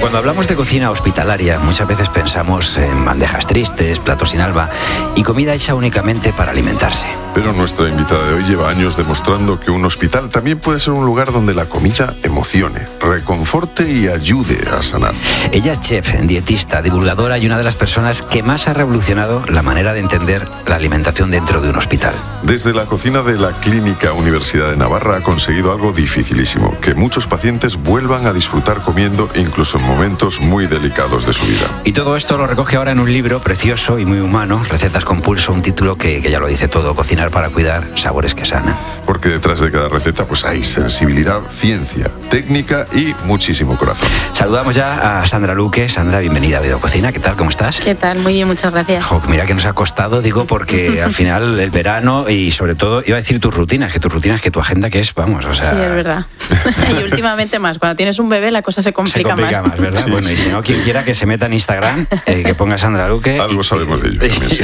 Cuando hablamos de cocina hospitalaria, muchas veces pensamos en bandejas tristes, platos sin alma y comida hecha únicamente para alimentarse. Pero nuestra invitada de hoy lleva años demostrando que un hospital también puede ser un lugar donde la comida emocione, reconforte y ayude a sanar. Ella es chef, dietista, divulgadora y una de las personas que más ha revolucionado la manera de entender la alimentación dentro de un hospital. Desde la cocina de la Clínica Universidad de Navarra ha conseguido algo dificilísimo, que muchos pacientes vuelvan a disfrutar comiendo incluso en momentos muy delicados de su vida. Y todo esto lo recoge ahora en un libro precioso y muy humano, Recetas con Pulso, un título que ya lo dice todo, cocinar para cuidar, sabores que sanan. Porque detrás de cada receta pues hay sensibilidad, ciencia, técnica y muchísimo corazón. Saludamos ya a Sandra Luque. Sandra, bienvenida a Videococina. ¿Qué tal? ¿Cómo estás? ¿Qué tal? Muy bien, muchas gracias. Mira que nos ha costado, digo, porque al final el verano y sobre todo, iba a decir tus rutinas, que tu agenda que es, vamos, o sea... Sí, es verdad. Y últimamente más, cuando tienes un bebé la cosa se complica más, ¿verdad? Sí, bueno, sí. Y si no, quien quiera que se meta en Instagram, que ponga Sandra Luque. Algo sabemos de ello también, sí.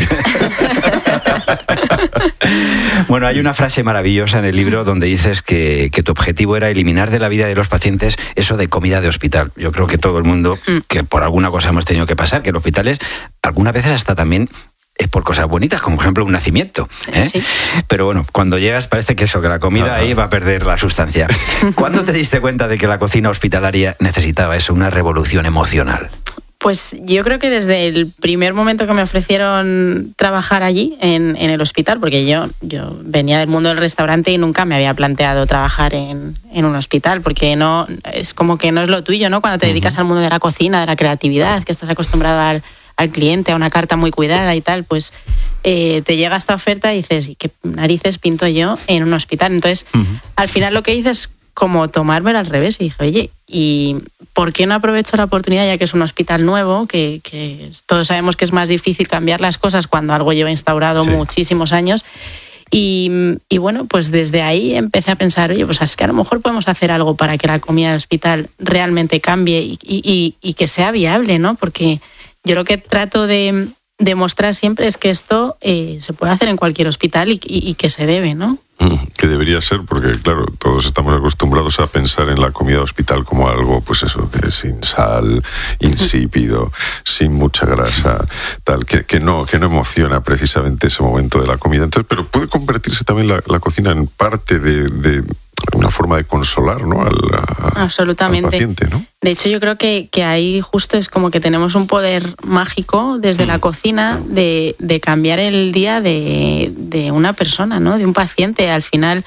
Bueno, hay una frase maravillosa en el libro donde dices que tu objetivo era eliminar de la vida de los pacientes eso de comida de hospital. Yo creo que todo el mundo, que por alguna cosa hemos tenido que pasar, que en hospitales algunas veces hasta también es por cosas bonitas, como por ejemplo un nacimiento, ¿eh? Sí. Pero bueno, cuando llegas parece que la comida ahí va a perder la sustancia. ¿Cuándo te diste cuenta de que la cocina hospitalaria necesitaba eso, una revolución emocional? Pues yo creo que desde el primer momento que me ofrecieron trabajar allí, en el hospital, porque yo venía del mundo del restaurante y nunca me había planteado trabajar en un hospital, porque no es como que no es lo tuyo, ¿no? Cuando te dedicas al mundo de la cocina, de la creatividad, que estás acostumbrado al cliente, a una carta muy cuidada y tal, pues te llega esta oferta y dices, ¿y qué narices pinto yo en un hospital? Entonces, al final lo que hice es como tomármelo al revés y dije, oye, ¿y por qué no aprovecho la oportunidad, ya que es un hospital nuevo, que todos sabemos que es más difícil cambiar las cosas cuando algo lleva instaurado muchísimos años? Y bueno, pues desde ahí empecé a pensar, oye, pues es que a lo mejor podemos hacer algo para que la comida del hospital realmente cambie y que sea viable, ¿no? Porque yo lo que trato de demostrar siempre es que esto se puede hacer en cualquier hospital y que se debe, ¿no? Que debería ser, porque claro, todos estamos acostumbrados a pensar en la comida de hospital como algo, pues eso, que es sin sal, insípido, sin mucha grasa, tal, que no emociona precisamente ese momento de la comida. Entonces, pero puede convertirse también la cocina en parte de una forma de consolar, ¿no? Absolutamente. Al paciente, ¿no? De hecho, yo creo que ahí justo es como que tenemos un poder mágico desde la cocina de cambiar el día de una persona, ¿no? De un paciente. Al final,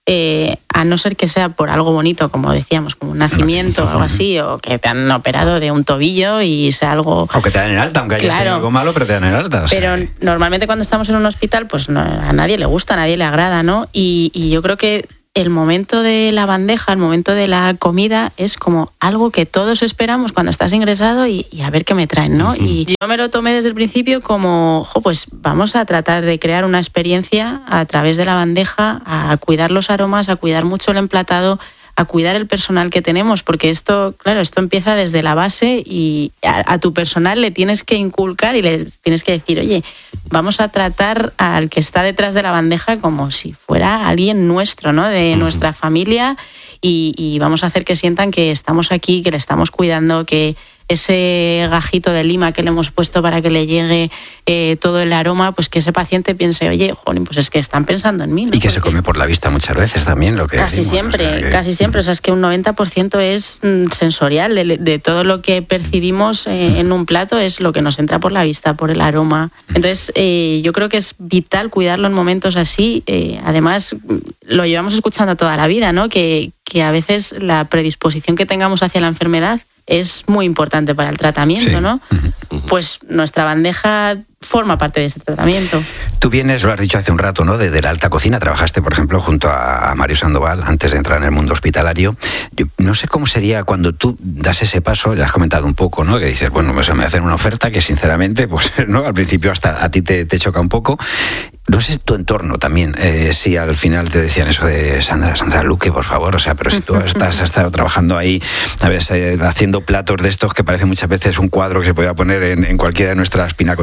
a no ser que sea por algo bonito, como decíamos, como un nacimiento o algo así, o que te han operado de un tobillo y sea algo... O que te dan en alta, aunque hayas tenido algo malo, pero te dan en alta. O sea, pero normalmente cuando estamos en un hospital, pues no, a nadie le gusta, a nadie le agrada, ¿no? Y yo creo que el momento de la bandeja, el momento de la comida es como algo que todos esperamos cuando estás ingresado y a ver qué me traen, ¿no? Y yo me lo tomé desde el principio como, pues vamos a tratar de crear una experiencia a través de la bandeja, a cuidar los aromas, a cuidar mucho el emplatado, a cuidar el personal que tenemos, porque esto, claro, esto empieza desde la base y a tu personal le tienes que inculcar y le tienes que decir, oye, vamos a tratar al que está detrás de la bandeja como si fuera alguien nuestro, ¿no? De nuestra familia y vamos a hacer que sientan que estamos aquí, que le estamos cuidando, que ese gajito de lima que le hemos puesto para que le llegue todo el aroma, pues que ese paciente piense, oye, joder, pues es que están pensando en mí, ¿no? Y que se come por la vista muchas veces también, lo que casi decimos, siempre, o sea, casi siempre. O sea, es que un 90% es sensorial, de todo lo que percibimos en un plato es lo que nos entra por la vista, por el aroma. Entonces, yo creo que es vital cuidarlo en momentos así. Además, lo llevamos escuchando toda la vida, ¿no? Que a veces la predisposición que tengamos hacia la enfermedad es muy importante para el tratamiento, ¿no? Pues nuestra bandeja forma parte de este tratamiento. Tú vienes, lo has dicho hace un rato, ¿no? De la alta cocina. Trabajaste, por ejemplo, junto a Mario Sandoval antes de entrar en el mundo hospitalario. Yo no sé cómo sería cuando tú das ese paso, ya has comentado un poco, ¿no? Que dices, bueno, pues me hacen una oferta que sinceramente, pues, ¿no? Al principio hasta a ti te choca un poco. No sé tu entorno también, si al final te decían eso de Sandra Luque, por favor, o sea, pero si tú has estado trabajando ahí, ¿sabes? Haciendo platos de estos que parecen muchas veces un cuadro que se podía poner en cualquiera de nuestras pinacotecas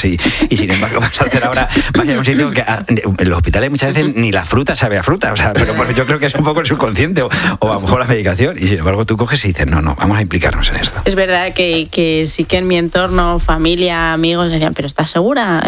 y sin embargo vas a hacer ahora, vaya a un sitio que en los hospitales muchas veces ni la fruta sabe a fruta, o sea, pero yo creo que es un poco el subconsciente o a lo mejor la medicación, y sin embargo tú coges y dices, no, vamos a implicarnos en esto. Es verdad que sí que en mi entorno, familia, amigos, decían, pero ¿estás segura?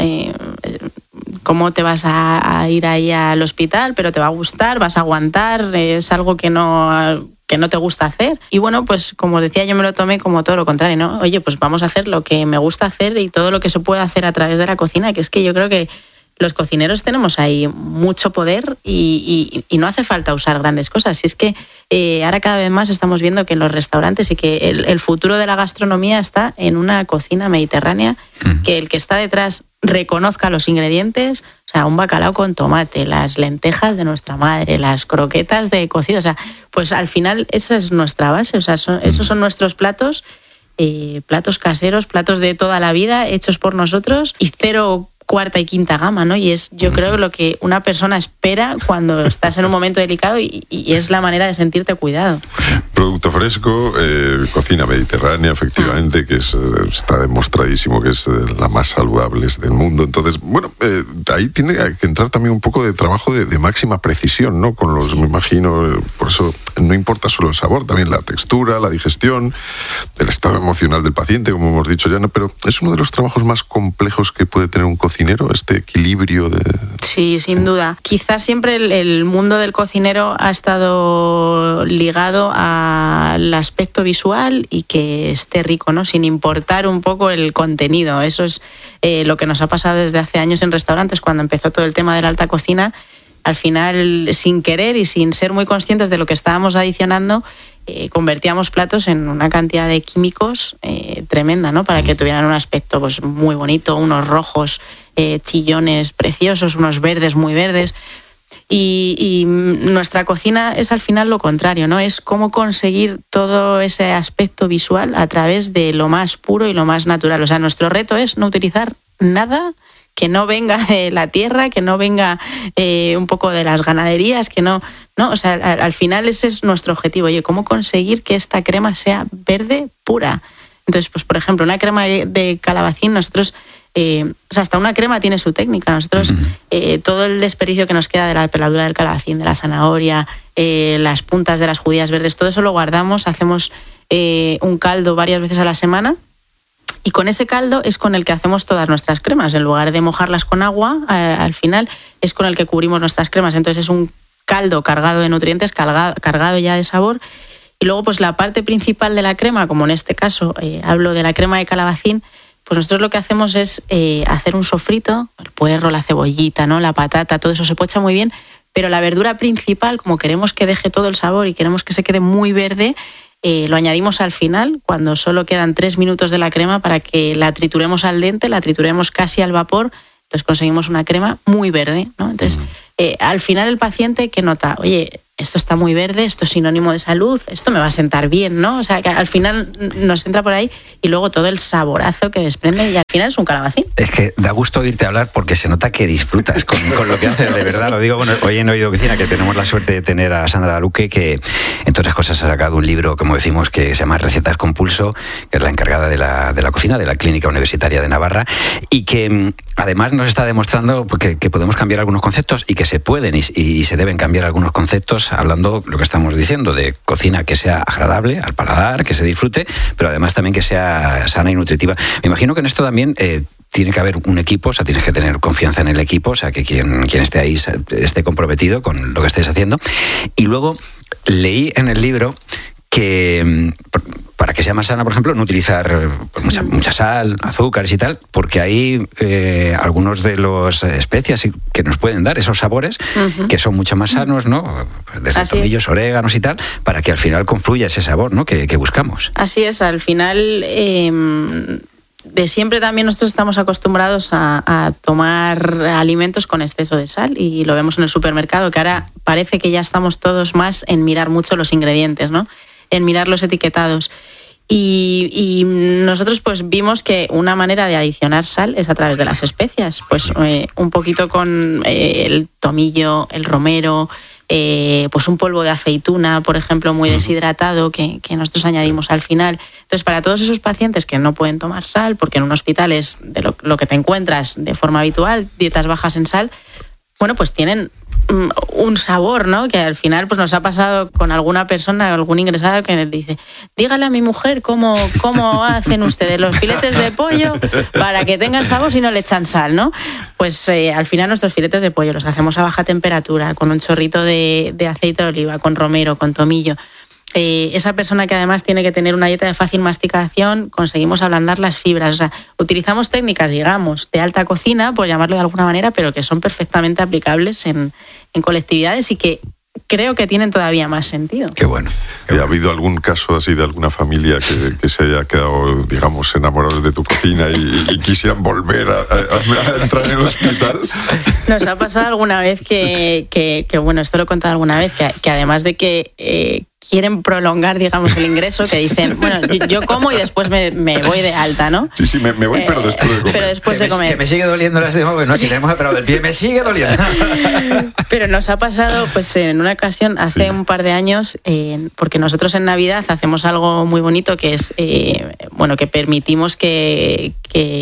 ¿Cómo te vas a ir ahí al hospital? ¿Pero te va a gustar? ¿Vas a aguantar? ¿Es algo que no te gusta hacer? Y bueno, pues como decía, yo me lo tomé como todo lo contrario, ¿no? Oye, pues vamos a hacer lo que me gusta hacer y todo lo que se puede hacer a través de la cocina, que es que yo creo que los cocineros tenemos ahí mucho poder y no hace falta usar grandes cosas. Y es que ahora cada vez más estamos viendo que en los restaurantes y que el futuro de la gastronomía está en una cocina mediterránea, que el que está detrás reconozca los ingredientes, o sea, un bacalao con tomate, las lentejas de nuestra madre, las croquetas de cocido, o sea, pues al final esa es nuestra base, o sea, esos son nuestros platos, platos caseros, platos de toda la vida, hechos por nosotros y cero cuarta y quinta gama, ¿no? Y es, yo creo, lo que una persona espera cuando estás en un momento delicado y es la manera de sentirte cuidado. Producto fresco, cocina mediterránea, efectivamente, que está demostradísimo que es la más saludable del mundo. Entonces, bueno, ahí tiene que entrar también un poco de trabajo de máxima precisión, ¿no? Con los, me imagino, por eso no importa solo el sabor, también la textura, la digestión, el estado emocional del paciente, como hemos dicho ya, ¿no? Pero es uno de los trabajos más complejos que puede tener un cocinero, este equilibrio de... Sí, sin duda. Quizás siempre el mundo del cocinero ha estado ligado al aspecto visual y que esté rico, ¿no? Sin importar un poco el contenido. Eso es lo que nos ha pasado desde hace años en restaurantes, cuando empezó todo el tema de la alta cocina. Al final, sin querer y sin ser muy conscientes de lo que estábamos adicionando, convertíamos platos en una cantidad de químicos tremenda, ¿no? Para que tuvieran un aspecto pues muy bonito, unos rojos chillones preciosos, unos verdes muy verdes. Y nuestra cocina es al final lo contrario, ¿no? Es cómo conseguir todo ese aspecto visual a través de lo más puro y lo más natural. O sea, nuestro reto es no utilizar nada que no venga de la tierra, que no venga un poco de las ganaderías, que no, o sea, al final ese es nuestro objetivo. Oye, ¿cómo conseguir que esta crema sea verde pura? Entonces, pues por ejemplo, una crema de calabacín, nosotros, o sea, hasta una crema tiene su técnica. Nosotros, todo el desperdicio que nos queda de la peladura del calabacín, de la zanahoria, las puntas de las judías verdes, todo eso lo guardamos, hacemos un caldo varias veces a la semana. Y con ese caldo es con el que hacemos todas nuestras cremas. En lugar de mojarlas con agua, al final es con el que cubrimos nuestras cremas. Entonces es un caldo cargado de nutrientes, cargado ya de sabor. Y luego pues la parte principal de la crema, como en este caso hablo de la crema de calabacín, pues nosotros lo que hacemos es hacer un sofrito, el puerro, la cebollita, ¿no? La patata, todo eso se pocha muy bien, pero la verdura principal, como queremos que deje todo el sabor y queremos que se quede muy verde, lo añadimos al final, cuando solo quedan 3 minutos de la crema, para que la trituremos al dente, la trituremos casi al vapor. Entonces conseguimos una crema muy verde, ¿no? Entonces, al final el paciente, ¿qué nota? Oye, esto está muy verde, esto es sinónimo de salud, esto me va a sentar bien, ¿no? O sea, que al final nos entra por ahí y luego todo el saborazo que desprende y al final es un calabacín. Es que da gusto oírte hablar porque se nota que disfrutas con lo que haces, de verdad. Sí. Lo digo, bueno, hoy en Oído Cocina, que tenemos la suerte de tener a Sandra Luque, que entre otras cosas ha sacado un libro, como decimos, que se llama Recetas con Pulso, que es la encargada de la cocina de la Clínica Universitaria de Navarra, y que además nos está demostrando que podemos cambiar algunos conceptos y que se pueden y se deben cambiar algunos conceptos, hablando lo que estamos diciendo, de cocina que sea agradable al paladar, que se disfrute, pero además también que sea sana y nutritiva. Me imagino que en esto también tiene que haber un equipo, o sea, tienes que tener confianza en el equipo, o sea, que quien esté ahí esté comprometido con lo que estés haciendo. Y luego leí en el libro que para que sea más sana, por ejemplo, no utilizar mucha sal, azúcares y tal, porque hay algunos de los especias que nos pueden dar esos sabores que son mucho más sanos, ¿no? Desde tomillos, oréganos y tal, para que al final confluya ese sabor, ¿no? que buscamos. Así es, al final de siempre también nosotros estamos acostumbrados a tomar alimentos con exceso de sal y lo vemos en el supermercado, que ahora parece que ya estamos todos más en mirar mucho los ingredientes, ¿no? En mirar los etiquetados. Y nosotros pues vimos que una manera de adicionar sal es a través de las especias. Pues un poquito con el tomillo, el romero, pues un polvo de aceituna, por ejemplo, muy deshidratado, que nosotros añadimos al final. Entonces, para todos esos pacientes que no pueden tomar sal, porque en un hospital es de lo que te encuentras de forma habitual, dietas bajas en sal, bueno, pues tienen un sabor, ¿no? Que al final pues nos ha pasado con alguna persona, algún ingresado que nos dice, dígale a mi mujer cómo hacen ustedes los filetes de pollo para que tengan sabor si no le echan sal, ¿no? Pues al final nuestros filetes de pollo los hacemos a baja temperatura, con un chorrito de aceite de oliva, con romero, con tomillo. Esa persona que además tiene que tener una dieta de fácil masticación, conseguimos ablandar las fibras. O sea, utilizamos técnicas, digamos, de alta cocina, por llamarlo de alguna manera, pero que son perfectamente aplicables en colectividades y que creo que tienen todavía más sentido. Qué bueno. ¿Ha habido algún caso así de alguna familia que se haya quedado, digamos, enamorados de tu cocina y quisieran volver a entrar en el hospital? Nos ha pasado alguna vez que bueno, esto lo he contado alguna vez, que además de que quieren prolongar, digamos, el ingreso, que dicen, bueno, yo como y después me voy de alta, ¿no? Sí, me voy, pero después de comer. Pero después de comer. Que me sigue doliendo las de móvil, no, si tenemos operado del pie, me sigue doliendo. Pero nos ha pasado, pues en una ocasión, hace un par de años, porque nosotros en Navidad hacemos algo muy bonito, que es, bueno, que permitimos que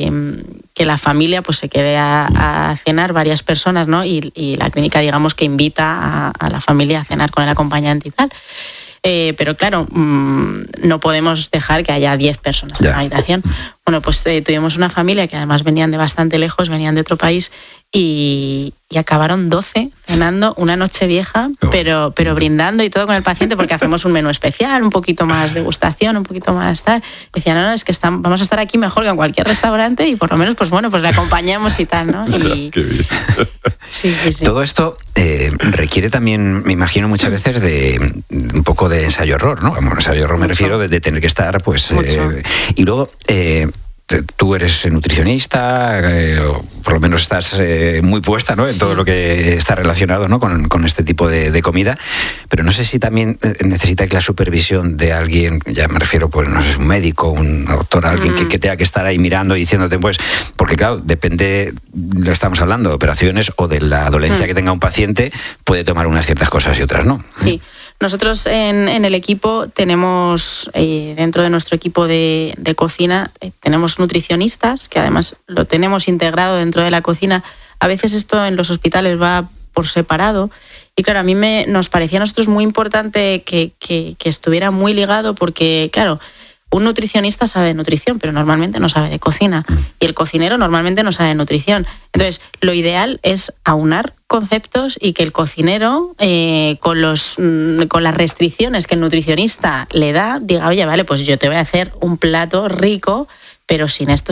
la familia pues se quede a cenar, varias personas, ¿no? Y la clínica, digamos, que invita a la familia a cenar con el acompañante y tal. Pero claro, no podemos dejar que haya 10 personas en la habitación. Bueno, pues tuvimos una familia que además venían de bastante lejos, venían de otro país y acabaron 12 cenando una noche vieja, pero brindando y todo con el paciente, porque hacemos un menú especial, un poquito más degustación, un poquito más tal. Decían, no, es que vamos a estar aquí mejor que en cualquier restaurante y por lo menos, pues bueno, pues le acompañamos y tal, ¿no? Y... Qué bien. Sí. Todo esto requiere también, me imagino, muchas veces de un poco de ensayo-error, ¿no? Como ensayo-error me refiero de tener que estar, pues... y luego... tú eres nutricionista, o por lo menos estás muy puesta, ¿no? En todo lo que está relacionado, ¿no? con este tipo de comida, pero no sé si también necesitáis la supervisión de alguien, ya me refiero, pues no sé, un médico, un doctor, alguien que tenga que estar ahí mirando y diciéndote, pues, porque claro, depende, lo estamos hablando, de operaciones o de la dolencia que tenga un paciente, puede tomar unas ciertas cosas y otras no. Sí. Nosotros en el equipo tenemos, dentro de nuestro equipo de cocina, tenemos nutricionistas, que además lo tenemos integrado dentro de la cocina. A veces esto en los hospitales va por separado. Y claro, a mí nos parecía a nosotros muy importante que estuviera muy ligado porque, claro, un nutricionista sabe de nutrición, pero normalmente no sabe de cocina. Y el cocinero normalmente no sabe de nutrición. Entonces, lo ideal es aunar conceptos y que el cocinero, con las restricciones que el nutricionista le da, diga, oye, vale, pues yo te voy a hacer un plato rico, pero sin esto,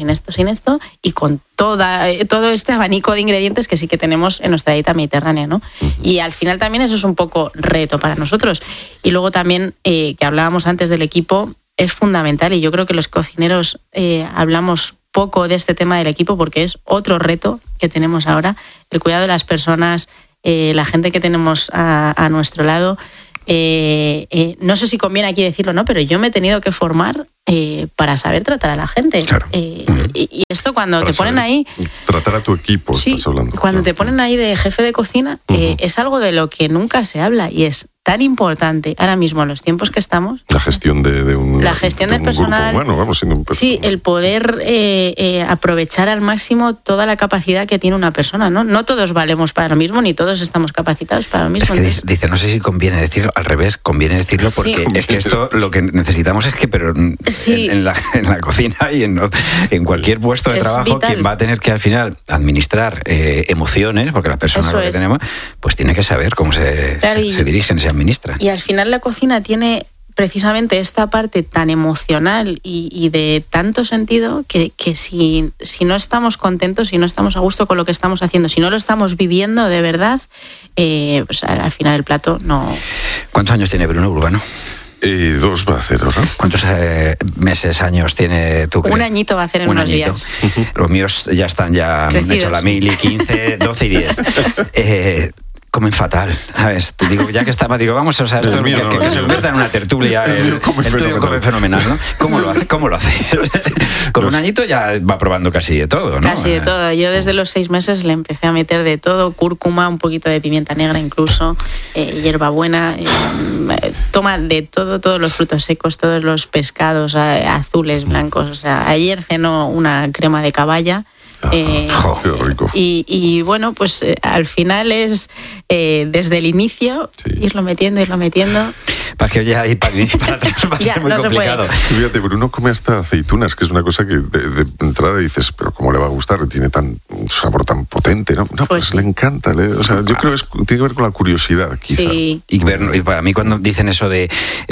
y con todo este abanico de ingredientes que sí que tenemos en nuestra dieta mediterránea, ¿no? Y al final también eso es un poco reto para nosotros. Y luego también, que hablábamos antes del equipo, es fundamental, y yo creo que los cocineros hablamos poco de este tema del equipo porque es otro reto que tenemos ahora, el cuidado de las personas, la gente que tenemos a nuestro lado. No sé si conviene aquí decirlo, ¿no? Pero yo me he tenido que formar para saber tratar a la gente. Claro. Y esto cuando para te ponen ahí... Tratar a tu equipo, sí, estás hablando. Cuando te ponen ahí de jefe de cocina, es algo de lo que nunca se habla y es tan importante ahora mismo en los tiempos que estamos. La gestión de un La gestión del personal. Grupo humano, siendo un personal. Sí, el poder aprovechar al máximo toda la capacidad que tiene una persona, ¿no? No todos valemos para lo mismo, ni todos estamos capacitados para lo mismo. Es que dice, no sé si conviene decirlo, al revés, conviene decirlo porque es que esto lo que necesitamos es que, pero en la cocina y en cualquier puesto de trabajo, vital. Quien va a tener que al final administrar emociones, porque la persona lo que tenemos, pues tiene que saber cómo se dirigen, se administran. Y al final la cocina tiene precisamente esta parte tan emocional y de tanto sentido que si no estamos contentos, si no estamos a gusto con lo que estamos haciendo, si no lo estamos viviendo de verdad, pues al final el plato no... ¿Cuántos años tiene Bruno Urbano? 2 va a hacer, ¿no? ¿Cuántos años tiene tú? Un añito va a hacer en unos días. Los míos ya están, ya han hecho la 1000 y 15, 12 y 10. Comen fatal, ¿sabes? Te digo, ya que estaba, digo, vamos, o sea, esto que se convierta en una tertulia. El tuyo come fenomenal, ¿no? ¿Cómo lo hace? Con un añito ya va probando casi de todo, ¿no? Casi de todo. Yo desde los 6 meses le empecé a meter de todo, cúrcuma, un poquito de pimienta negra incluso, hierbabuena, toma de todo, todos los frutos secos, todos los pescados azules, blancos. O sea, ayer cenó una crema de caballa. Qué rico. Y bueno, pues al final es desde el inicio irlo metiendo. Para que ya ir para atrás va a ser muy complicado. Fíjate, Bruno come hasta aceitunas, que es una cosa que de entrada dices, pero ¿cómo le va a gustar? Tiene un sabor tan potente, ¿no? No, pues le encanta. O sea, yo creo que tiene que ver con la curiosidad, quizá. Sí. Y para mí cuando dicen eso de...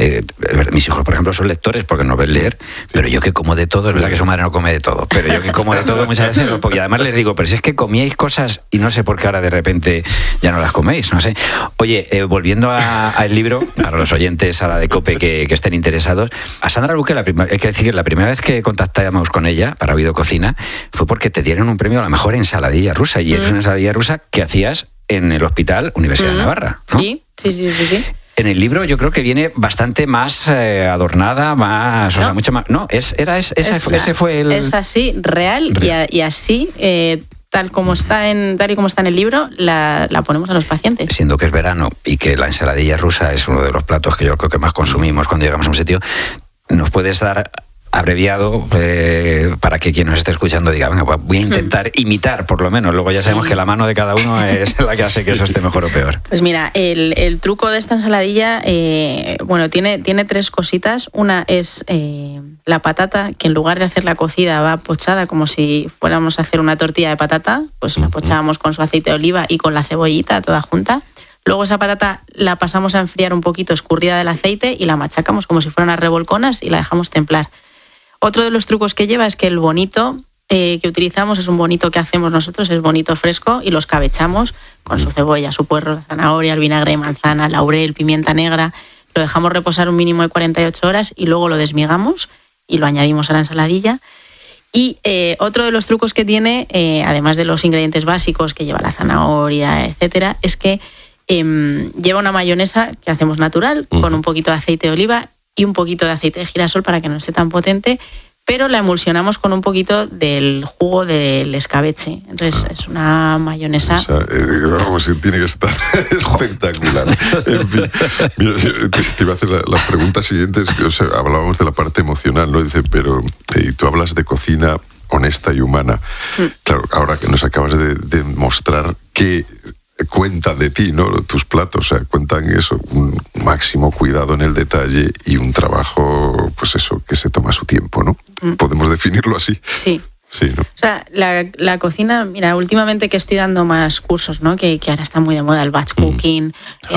mis hijos, por ejemplo, son lectores porque no ven leer, pero yo que como de todo, es verdad que su madre no come de todo, pero yo que como de todo muchas veces... Y además les digo, pero si es que comíais cosas y no sé por qué ahora de repente ya no las coméis, no sé. Oye, volviendo al libro, para los oyentes ahora de COPE que estén interesados, a Sandra Luque, hay que decir que la primera vez que contactamos con ella para Oído Cocina fue porque te dieron un premio a la mejor ensaladilla rusa, y es una ensaladilla rusa que hacías en el Hospital Universidad de Navarra, ¿no? Sí. En el libro yo creo que viene bastante más adornada, más, o sea, mucho más... No, ese fue el... Es así, real. Y así, tal y como está en el libro, la ponemos a los pacientes. Siendo que es verano y que la ensaladilla rusa es uno de los platos que yo creo que más consumimos cuando llegamos a un sitio, ¿nos puedes dar abreviado para que quien nos esté escuchando diga, bueno, voy a intentar imitar por lo menos? Luego ya sabemos que la mano de cada uno es la que hace que eso esté mejor o peor. Pues mira, el truco de esta ensaladilla, tiene 3 cositas. Una es la patata, que en lugar de hacerla cocida va pochada como si fuéramos a hacer una tortilla de patata, pues la pochábamos con su aceite de oliva y con la cebollita toda junta. Luego esa patata la pasamos a enfriar un poquito escurrida del aceite y la machacamos como si fueran unas revolconas y la dejamos templar. Otro de los trucos que lleva es que el bonito que utilizamos es un bonito que hacemos nosotros, es bonito fresco, y lo escabechamos con su cebolla, su puerro, la zanahoria, el vinagre de manzana, laurel, pimienta negra. Lo dejamos reposar un mínimo de 48 horas y luego lo desmigamos y lo añadimos a la ensaladilla. Y otro de los trucos que tiene, además de los ingredientes básicos que lleva la zanahoria, etcétera, es que lleva una mayonesa que hacemos natural, con un poquito de aceite de oliva y un poquito de aceite de girasol para que no esté tan potente, pero la emulsionamos con un poquito del jugo del escabeche. Entonces es una mayonesa... O sea, tiene que estar espectacular. En fin, mira, te iba a hacer la pregunta siguiente. O sea, hablábamos de la parte emocional, ¿no? Dice, pero tú hablas de cocina honesta y humana. Claro, ahora que nos acabas de mostrar que cuentan de ti, ¿no? Tus platos, o sea, cuentan eso, un máximo cuidado en el detalle y un trabajo, pues eso, que se toma su tiempo, ¿no? Podemos definirlo así. Sí. Sí, ¿no? O sea, la cocina, mira, últimamente que estoy dando más cursos, ¿no? Que ahora está muy de moda el batch cooking,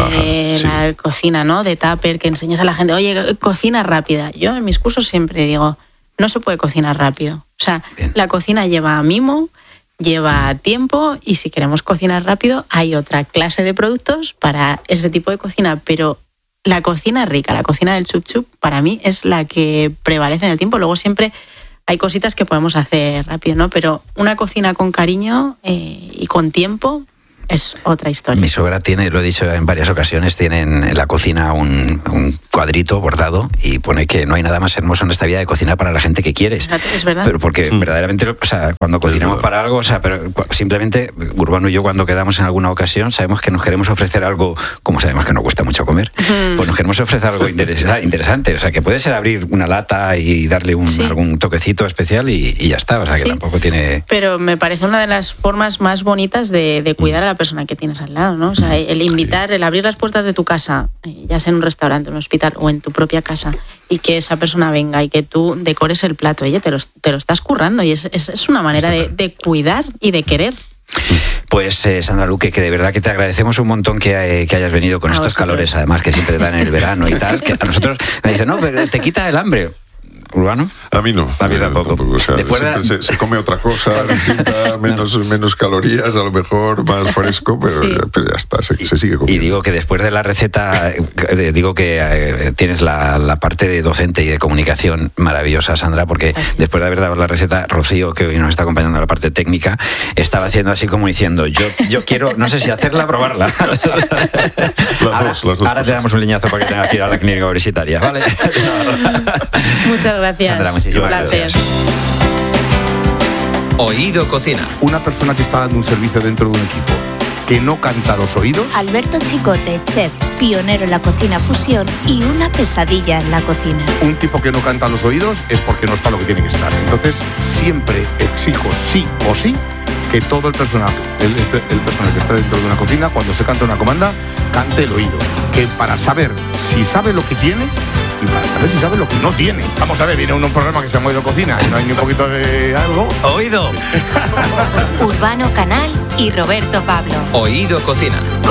la cocina, ¿no? De tupper, que enseñas a la gente, oye, cocina rápida. Yo en mis cursos siempre digo, no se puede cocinar rápido. O sea, la cocina lleva mimo, lleva tiempo, y si queremos cocinar rápido hay otra clase de productos para ese tipo de cocina, pero la cocina rica, la cocina del chup chup, para mí es la que prevalece en el tiempo. Luego siempre hay cositas que podemos hacer rápido, ¿no? Pero una cocina con cariño y con tiempo es otra historia. Mi suegra tiene, lo he dicho en varias ocasiones, tiene en la cocina un cuadrito bordado y pone que no hay nada más hermoso en esta vida de cocinar para la gente que quieres. Es verdad. Pero porque verdaderamente, o sea, cuando cocinamos para algo, o sea, pero simplemente Urbano y yo cuando quedamos en alguna ocasión sabemos que nos queremos ofrecer algo, como sabemos que nos cuesta mucho comer, pues nos queremos ofrecer algo interesante. O sea, que puede ser abrir una lata y darle algún toquecito especial y ya está. O sea, que tampoco tiene... Pero me parece una de las formas más bonitas de cuidar a la persona que tienes al lado, ¿no? O sea, el invitar, el abrir las puertas de tu casa, ya sea en un restaurante, en un hospital o en tu propia casa, y que esa persona venga y que tú decores el plato, oye, te lo estás currando, y es una manera de cuidar y de querer. Pues Sandra Luque, que de verdad que te agradecemos un montón que hayas venido con estos calores, además que siempre dan en el verano y tal, que a nosotros me dicen, no, pero te quita el hambre. Urbano? A mí no. A mí tampoco. O sea, Después se come otra cosa distinta, menos calorías, a lo mejor, más fresco, pero, sí. Pero ya está, se sigue comiendo. Y digo que después de la receta, digo que tienes la parte de docente y de comunicación maravillosa, Sandra, porque después de haber dado la receta, Rocío, que hoy nos está acompañando en la parte técnica, estaba haciendo así como diciendo, yo quiero, no sé si hacerla o probarla. Las dos ahora cosas. te damos un leñazo para que tengas que ir a la clínica universitaria, ¿vale? Muchas gracias. Sandra, muchísimas Un placer. gracias. Oído Cocina. Una persona que está dando un servicio dentro de un equipo que no canta a los oídos. Alberto Chicote, chef, pionero en la cocina fusión y una pesadilla en la cocina. Un tipo que no canta a los oídos es porque no está lo que tiene que estar. Entonces, siempre exijo sí o sí que todo el personal que está dentro de una cocina, cuando se canta una comanda, cante el oído. Que para saber si sabe lo que tiene y para saber si sabe lo que no tiene. Vamos a ver, viene un programa que se llama Oído Cocina y no hay ni un poquito de algo. Oído. Urbano Canal y Roberto Pablo. Oído Cocina.